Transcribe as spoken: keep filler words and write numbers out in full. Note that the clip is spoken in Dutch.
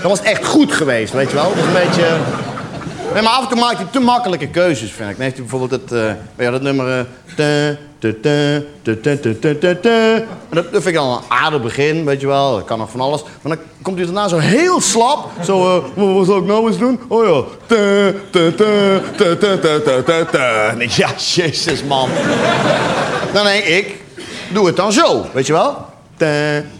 dan was het echt goed geweest, weet je wel. Dat is een beetje... Nee, maar af en toe maakt hij te makkelijke keuzes, vind ik. Dan heeft hij bijvoorbeeld het, uh, ja, dat nummer... Uh, te, te, te, te, te, te, te, te, te. Dat, dat vind ik dan een aardig begin, weet je wel. Dat kan nog van alles. Maar dan komt hij daarna zo heel slap. Zo, uh, wat zal ik nou eens doen? Oh ja. Te, te, te, te, te, te, te, te, te. En ik, ja, jezus, man. Dan denk ik, doe het dan zo, weet je wel. Te,